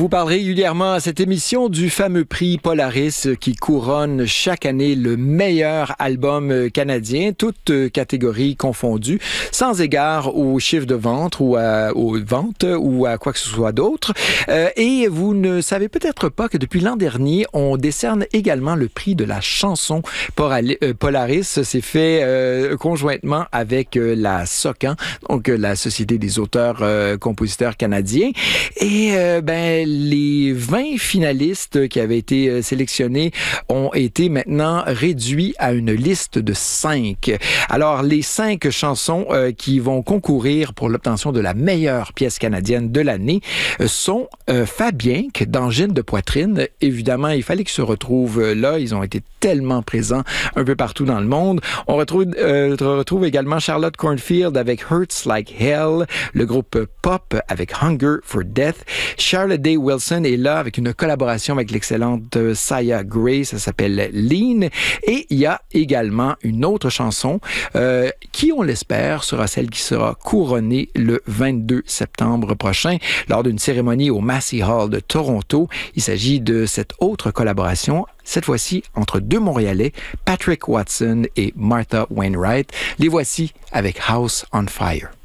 vous parle régulièrement à cette émission du fameux prix Polaris qui couronne chaque année le meilleur album canadien, toutes catégories confondues, sans égard aux chiffres de vente ou aux ventes ou à quoi que ce soit d'autre. Et vous ne savez peut-être pas que depuis l'an dernier, on décerne également le prix de la chanson Polaris. C'est fait conjointement avec la SOCAN, donc la Société des auteurs-compositeurs canadiens. Et les 20 finalistes qui avaient été sélectionnés ont été maintenant réduits à une liste de 5. Alors, les 5 chansons qui vont concourir pour l'obtention de la meilleure pièce canadienne de l'année sont Fabien, d'Angine de poitrine. Évidemment, il fallait qu'ils se retrouvent là. Ils ont été tellement présents un peu partout dans le monde. On retrouve également Charlotte Cornfield avec Hurts Like Hell, le groupe Pop avec Hunger for Death. Charlotte Day Wilson est là avec une collaboration avec l'excellente Saya Gray, ça s'appelle Lean. Et il y a également une autre chanson qui, on l'espère, sera celle qui sera couronnée le 22 septembre prochain lors d'une cérémonie au Massey Hall de Toronto. Il s'agit de cette autre collaboration, cette fois-ci entre deux Montréalais, Patrick Watson et Martha Wainwright. Les voici avec House on Fire.